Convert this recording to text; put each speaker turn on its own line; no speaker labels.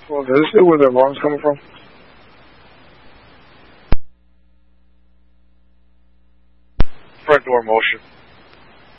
Well, does it say where the alarm's coming from?
Front door motion.